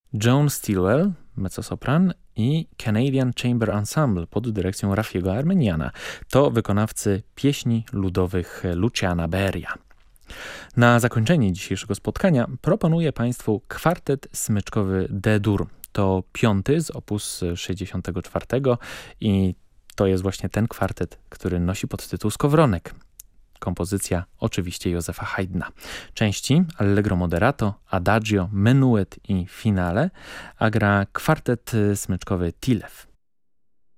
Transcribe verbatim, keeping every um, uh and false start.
Joan Stilwell, mezzosopran, i Canadian Chamber Ensemble pod dyrekcją Rafiego Armeniana. To wykonawcy pieśni ludowych Luciana Beria. Na zakończenie dzisiejszego spotkania proponuję Państwu kwartet smyczkowy D-dur. To piąty z opus sześćdziesiątego czwartego i to jest właśnie ten kwartet, który nosi podtytuł Skowronek. Kompozycja oczywiście Józefa Haydna. Części Allegro moderato, Adagio, Menuet i Finale, a gra kwartet smyczkowy Tilew.